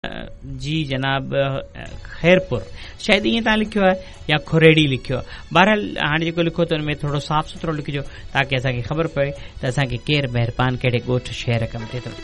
जी जनाब खैरपुर शायद ईअं तव्हां लिखियो आहे या खुरेड़ी लिखियो आहे। बहरहाल हाणे जेको लिखो त हुन में थोरो साफ़ सुथरो लिखिजो ताकी असांखे ख़बर पए त असांखे केरु महिरबानी कहिड़े ॻोठ शहर कम थिए थो।